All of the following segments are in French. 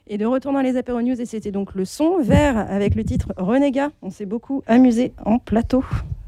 Et de retour dans les apéro news, et c'était donc le son vert avec le titre Renégat. On s'est beaucoup amusé en plateau.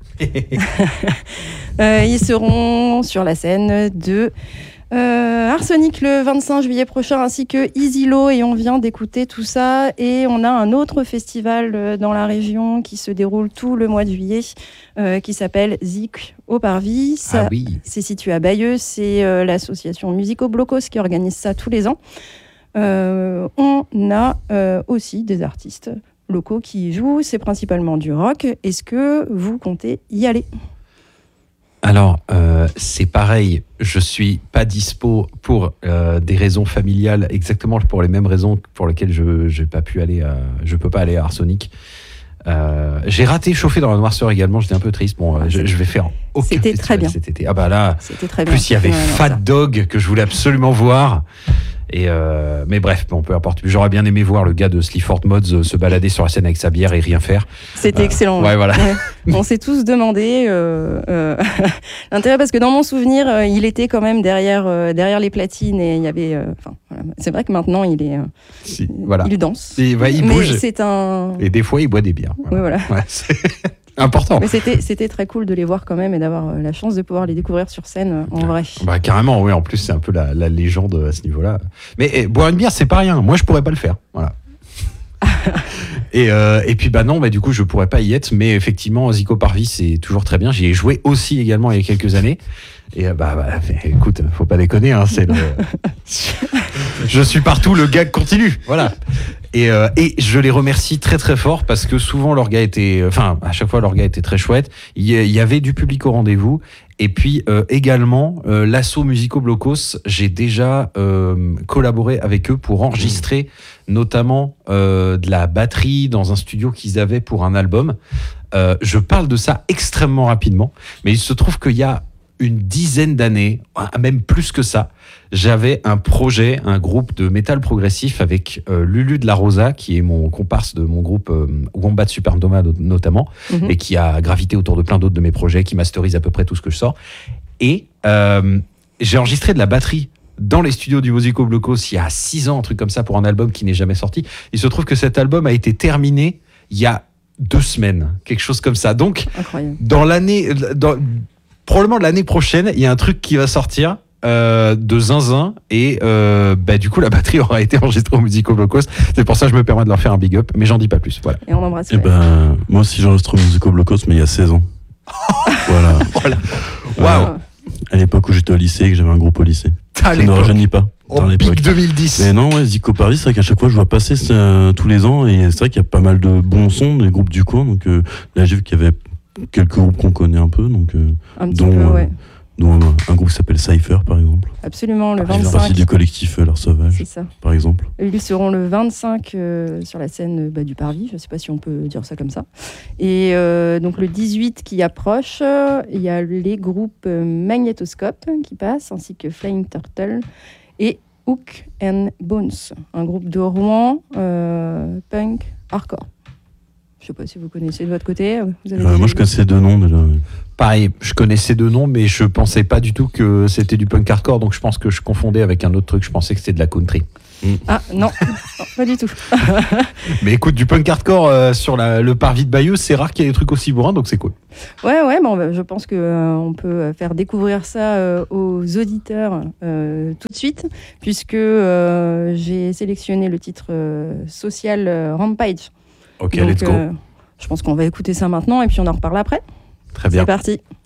Ils seront sur la scène de Arsenic le 25 juillet prochain, ainsi que Easy Low, et on vient d'écouter tout ça. Et on a un autre festival dans la région qui se déroule tout le mois de juillet, qui s'appelle Zik au Parvis. C'est situé à Bayeux, c'est l'association Musico Blocos qui organise ça tous les ans. On a aussi des artistes locaux qui y jouent, c'est principalement du rock. Est-ce que vous comptez y aller ? Alors, c'est pareil, je suis pas dispo pour des raisons familiales, exactement pour les mêmes raisons pour lesquelles je peux pas aller à Arsenic. J'ai raté Chauffer dans la noirceur également, j'étais un peu triste. Bon, je vais faire aucun C'était festival très bien. cet été. Ah bah là, C'était très plus il y avait bien. Fat Dog que je voulais absolument voir. Mais bref, bon, peu importe. J'aurais bien aimé voir le gars de Sleaford Mods se balader sur la scène avec sa bière et rien faire. C'était excellent. Ouais, voilà. Ouais. On s'est tous demandé l'intérêt, parce que dans mon souvenir, il était quand même derrière les platines, et il y avait. Voilà. C'est vrai que maintenant, il est. Voilà. Il danse. Il bouge. Mais c'est un. Et des fois, il boit des bières. Oui, voilà. Ouais, c'est important. Mais c'était très cool de les voir quand même, et d'avoir la chance de pouvoir les découvrir sur scène en vrai. Bah, carrément, oui. En plus, c'est un peu la légende à ce niveau-là. Mais boire une bière, c'est pas rien. Moi, je pourrais pas le faire. Voilà. Et puis non, du coup je pourrais pas y être, mais effectivement Zico Parvis c'est toujours très bien. J'y ai joué aussi également il y a quelques années, et écoute, faut pas déconner, hein, je suis partout, le gag continue, voilà. Et je les remercie très très fort, parce que souvent à chaque fois leur gars était très chouette. Il y avait du public au rendez-vous. Et puis également l'asso Musico Blocos, j'ai déjà collaboré avec eux pour enregistrer notamment de la batterie dans un studio qu'ils avaient pour un album. Je parle de ça extrêmement rapidement, mais il se trouve qu'il y a une dizaine d'années, même plus que ça, j'avais un projet, un groupe de métal progressif avec Lulu de la Rosa, qui est mon comparse de mon groupe Wombat Supernova notamment, et qui a gravité autour de plein d'autres de mes projets, qui masterise à peu près tout ce que je sors. Et j'ai enregistré de la batterie dans les studios du Musico Blocos il y a 6 ans, un truc comme ça, pour un album qui n'est jamais sorti. Il se trouve que cet album a été terminé il y a 2 semaines, quelque chose comme ça. Donc, incroyable. Probablement l'année prochaine, il y a un truc qui va sortir de zinzin, et du coup la batterie aura été enregistrée au Musico Blocos. C'est pour ça que je me permets de leur faire un big up, mais j'en dis pas plus. Voilà. Et on embrasse. Moi aussi j'enregistre au Musico Blocos, mais il y a 16 ans. Voilà. Waouh. À l'époque où j'étais au lycée et que j'avais un groupe au lycée. Ça ne rajeunit pas. Pic 2010. Mais non, Zico Paris, c'est vrai qu'à chaque fois je vois passer tous les ans, et c'est vrai qu'il y a pas mal de bons sons des groupes du coin. Donc là j'ai vu qu'il y avait quelques groupes qu'on connaît un peu, donc dont un groupe qui s'appelle Cypher par exemple. Absolument, le 25. Ils font partie du collectif L'Art Sauvage, c'est ça. Par exemple. Ils seront le 25 sur la scène du Parvis, je ne sais pas si on peut dire ça comme ça. Et donc le 18 qui approche, il y a les groupes Magnetoscope qui passent, ainsi que Flying Turtle et Hook and Bones, un groupe de Rouen, punk, hardcore. Je ne sais pas si vous connaissez de votre côté. Moi, je connaissais 2 noms déjà. Pareil, je connaissais 2 noms, mais je pensais pas du tout que c'était du punk hardcore, donc je pense que je confondais avec un autre truc. Je pensais que c'était de la country. Ah non, pas du tout. Mais écoute, du punk hardcore sur le parvis de Bayeux, c'est rare qu'il y ait des trucs aussi bourrins, donc c'est cool. Ouais, je pense qu'on peut faire découvrir ça aux auditeurs tout de suite, puisque j'ai sélectionné le titre Social Rampage. Ok, donc, let's go. Je pense qu'on va écouter ça maintenant, et puis on en reparle après. Très bien. C'est parti.